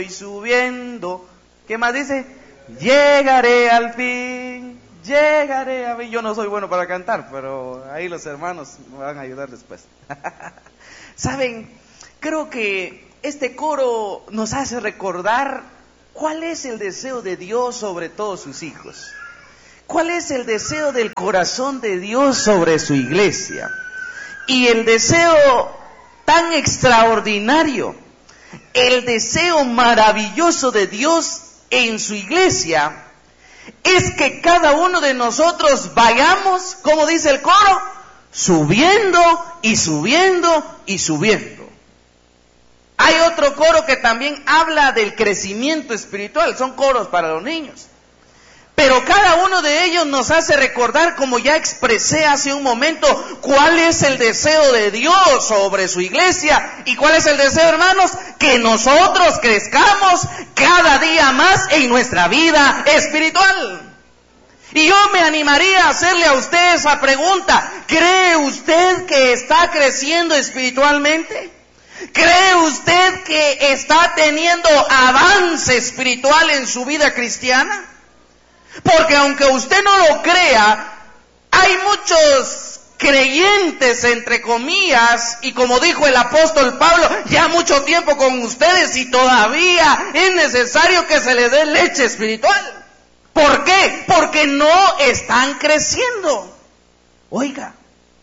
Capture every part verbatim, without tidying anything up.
y subiendo. ¿Qué más dice? Llegaré al fin, llegaré a fin. Yo no soy bueno para cantar, pero ahí los hermanos me van a ayudar después. Saben, creo que este coro nos hace recordar cuál es el deseo de Dios sobre todos sus hijos. ¿Cuál es el deseo del corazón de Dios sobre su iglesia? Y el deseo tan extraordinario, el deseo maravilloso de Dios en su iglesia, es que cada uno de nosotros vayamos, como dice el coro, subiendo y subiendo y subiendo. Hay otro coro que también habla del crecimiento espiritual, son coros para los niños. Pero cada uno de ellos nos hace recordar, como ya expresé hace un momento, cuál es el deseo de Dios sobre su iglesia. ¿Y cuál es el deseo, hermanos? Que nosotros crezcamos cada día más en nuestra vida espiritual. Y yo me animaría a hacerle a usted esa pregunta. ¿Cree usted que está creciendo espiritualmente? ¿Cree usted que está teniendo avance espiritual en su vida cristiana? Porque aunque usted no lo crea, hay muchos creyentes, entre comillas, y como dijo el apóstol Pablo, ya mucho tiempo con ustedes y todavía es necesario que se les dé leche espiritual. ¿Por qué? Porque no están creciendo. Oiga,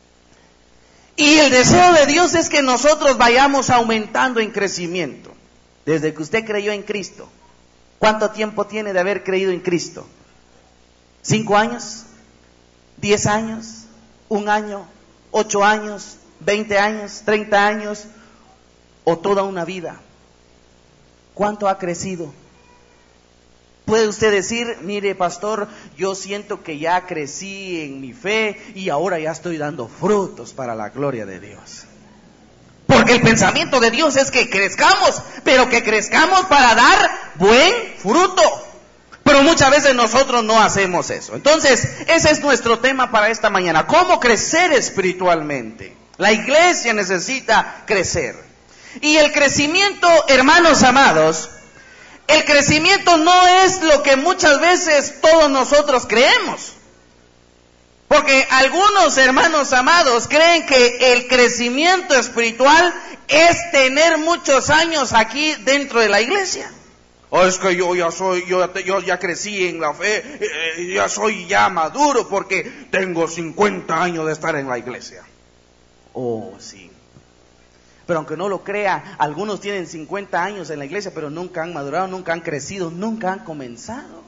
y el deseo de Dios es que nosotros vayamos aumentando en crecimiento. Desde que usted creyó en Cristo, ¿cuánto tiempo tiene de haber creído en Cristo? ¿Cinco años? ¿Diez años? ¿Un año? ¿Ocho años? ¿Veinte años? ¿Treinta años? ¿O toda una vida? ¿Cuánto ha crecido? Puede usted decir, mire pastor, yo siento que ya crecí en mi fe y ahora ya estoy dando frutos para la gloria de Dios. Porque el pensamiento de Dios es que crezcamos, pero que crezcamos para dar buen fruto. Pero muchas veces nosotros no hacemos eso. Entonces, ese es nuestro tema para esta mañana. ¿Cómo crecer espiritualmente? La iglesia necesita crecer. Y el crecimiento, hermanos amados, el crecimiento no es lo que muchas veces todos nosotros creemos. Porque algunos hermanos amados creen que el crecimiento espiritual es tener muchos años aquí dentro de la iglesia. Oh, es que yo ya soy, yo, yo ya crecí en la fe, eh, ya soy ya maduro porque tengo cincuenta años de estar en la iglesia. Oh, sí. Pero aunque no lo crea, algunos tienen cincuenta años en la iglesia, pero nunca han madurado, nunca han crecido, nunca han comenzado.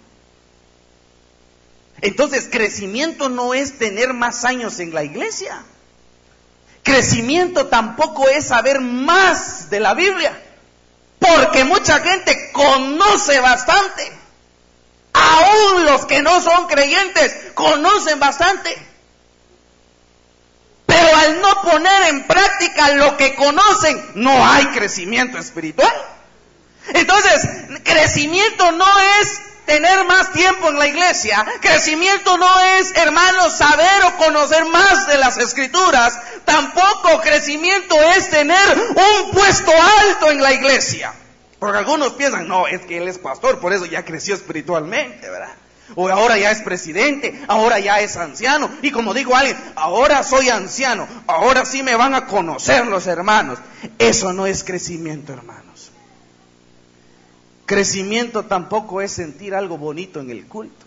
Entonces, crecimiento no es tener más años en la iglesia. Crecimiento tampoco es saber más de la Biblia. Porque mucha gente conoce bastante. Aún los que no son creyentes conocen bastante. Pero al no poner en práctica lo que conocen, no hay crecimiento espiritual. Entonces, crecimiento no es tener más tiempo en la iglesia. Crecimiento no es, hermanos, saber o conocer más de las escrituras. Tampoco crecimiento es tener un puesto alto en la iglesia. Porque algunos piensan, no, es que él es pastor, por eso ya creció espiritualmente, ¿verdad? O ahora ya es presidente, ahora ya es anciano. Y como dijo alguien, ahora soy anciano, ahora sí me van a conocer los hermanos. Eso no es crecimiento, hermanos. Crecimiento tampoco es sentir algo bonito en el culto.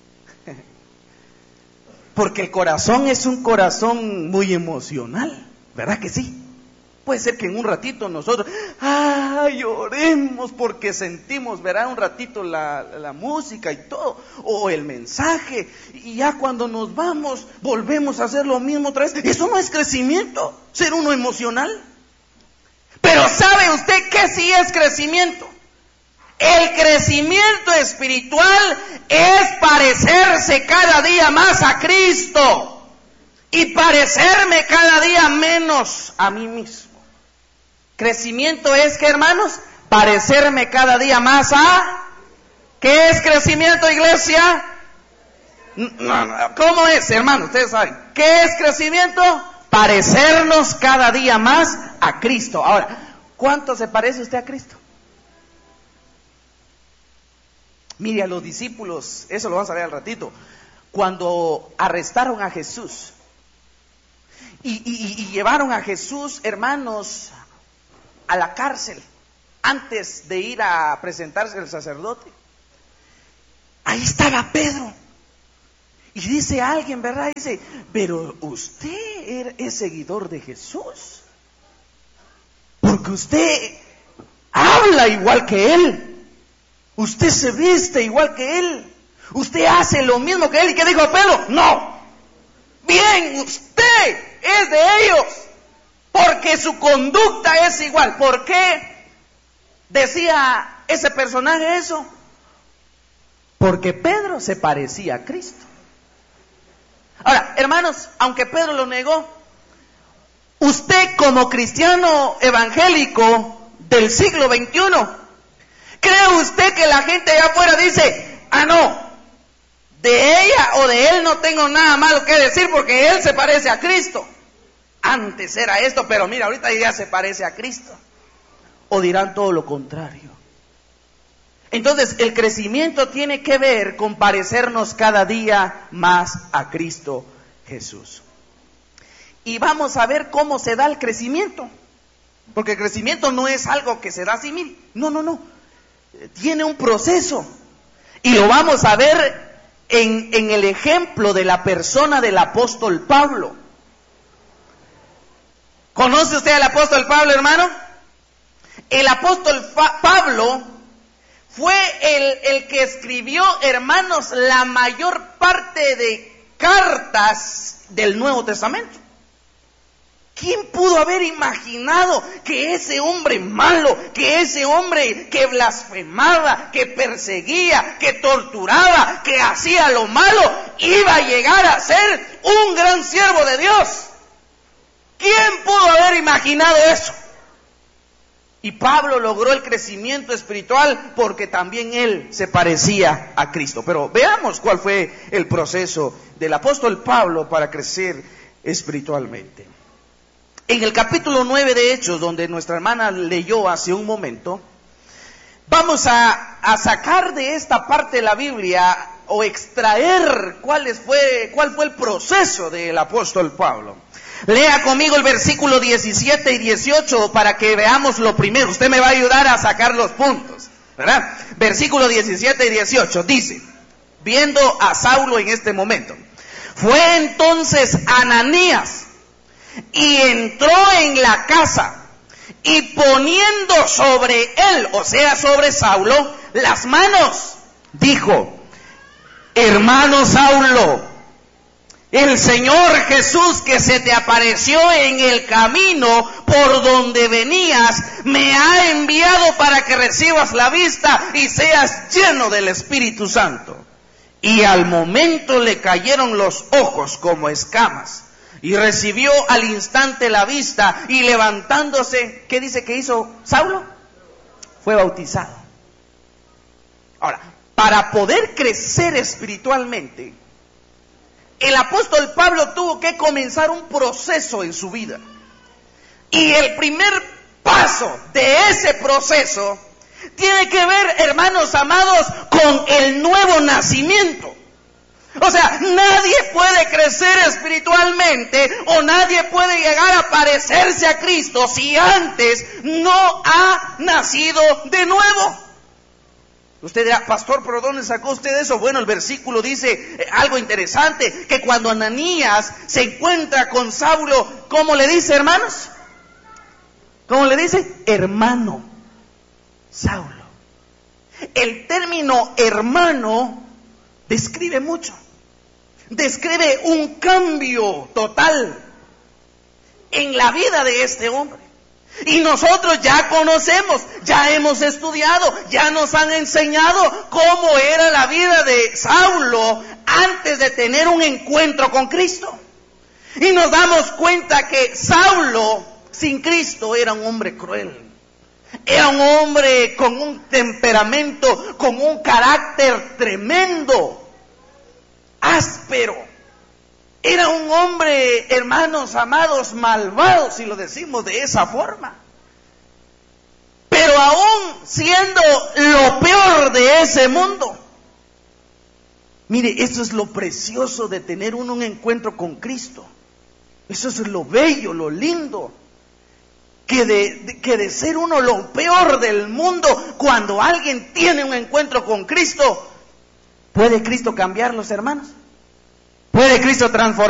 Porque el corazón es un corazón muy emocional, ¿verdad que sí? Puede ser que en un ratito nosotros, ay, oremos porque sentimos, ¿verdad? Un ratito la, la música y todo, o el mensaje, y ya cuando nos vamos, volvemos a hacer lo mismo otra vez. Eso no es crecimiento, ser uno emocional. Pero ¿sabe usted qué sí es crecimiento? El crecimiento espiritual es parecerse cada día más a Cristo y parecerme cada día menos a mí mismo. Crecimiento es, ¿qué, hermanos? Parecerme cada día más a... ¿Qué es crecimiento, iglesia? No, no, ¿cómo es, hermanos? Ustedes saben. ¿Qué es crecimiento? Parecernos cada día más a Cristo. Ahora, ¿cuánto se parece usted a Cristo? Mire, a los discípulos, eso lo vamos a ver al ratito, cuando arrestaron a Jesús y, y, y llevaron a Jesús, hermanos, a la cárcel antes de ir a presentarse al sacerdote, ahí estaba Pedro. Y dice alguien, ¿verdad? Dice, pero usted es seguidor de Jesús, porque usted habla igual que Él, usted se viste igual que Él, usted hace lo mismo que Él. ¿Y qué dijo Pedro? No, bien, usted es de ellos, porque su conducta es igual. ¿Por qué decía ese personaje eso? Porque Pedro se parecía a Cristo. Ahora, hermanos, aunque Pedro lo negó, usted como cristiano evangélico del siglo veintiuno, ¿cree usted que la gente allá afuera dice, ah no, de ella o de él no tengo nada malo que decir porque él se parece a Cristo? Antes era esto, pero mira, ahorita ya se parece a Cristo. ¿O dirán todo lo contrario? Entonces, el crecimiento tiene que ver con parecernos cada día más a Cristo Jesús. Y vamos a ver cómo se da el crecimiento. Porque el crecimiento no es algo que se da así, mire. No, no, no. Tiene un proceso. Y lo vamos a ver en, en el ejemplo de la persona del apóstol Pablo. ¿Conoce usted al apóstol Pablo, hermano? El apóstol Fa- Pablo fue el, el que escribió, hermanos, la mayor parte de cartas del Nuevo Testamento. ¿Quién pudo haber imaginado que ese hombre malo, que ese hombre que blasfemaba, que perseguía, que torturaba, que hacía lo malo, iba a llegar a ser un gran siervo de Dios? ¿Quién pudo haber imaginado eso? Y Pablo logró el crecimiento espiritual porque también él se parecía a Cristo. Pero veamos cuál fue el proceso del apóstol Pablo para crecer espiritualmente. En el capítulo nueve de Hechos, donde nuestra hermana leyó hace un momento, vamos a, a sacar de esta parte de la Biblia o extraer cuál fue, cuál fue el proceso del apóstol Pablo. Lea conmigo el versículo diecisiete y dieciocho para que veamos lo primero. Usted me va a ayudar a sacar los puntos, ¿verdad? Versículo diecisiete y dieciocho dice, viendo a Saulo en este momento, fue entonces Ananías y entró en la casa y poniendo sobre él, o sea sobre Saulo, las manos, dijo, hermano Saulo, el Señor Jesús que se te apareció en el camino por donde venías, me ha enviado para que recibas la vista y seas lleno del Espíritu Santo. Y al momento le cayeron los ojos como escamas, y recibió al instante la vista, y levantándose, ¿qué dice que hizo Saulo? Fue bautizado. Ahora, para poder crecer espiritualmente, el apóstol Pablo tuvo que comenzar un proceso en su vida. Y el primer paso de ese proceso tiene que ver, hermanos amados, con el nuevo nacimiento. O sea, nadie puede crecer espiritualmente o nadie puede llegar a parecerse a Cristo si antes no ha nacido de nuevo. Usted dirá, pastor, ¿pero dónde sacó usted eso? Bueno, el versículo dice eh, algo interesante, que cuando Ananías se encuentra con Saulo, ¿cómo le dice, hermanos? ¿Cómo le dice? Hermano Saulo. El término hermano describe mucho. Describe un cambio total en la vida de este hombre. Y nosotros ya conocemos, ya hemos estudiado, ya nos han enseñado cómo era la vida de Saulo antes de tener un encuentro con Cristo. Y nos damos cuenta que Saulo sin Cristo era un hombre cruel. Era un hombre con un temperamento, con un carácter tremendo, áspero. Era un hombre, hermanos amados, malvado, si lo decimos de esa forma. Pero aún siendo lo peor de ese mundo, Mire, eso es lo precioso de tener uno un encuentro con Cristo. Eso es lo bello, lo lindo. Que de, de, que de ser uno lo peor del mundo, cuando alguien tiene un encuentro con Cristo, ¿puede Cristo cambiarlos, hermanos? ¿Puede Cristo transformar?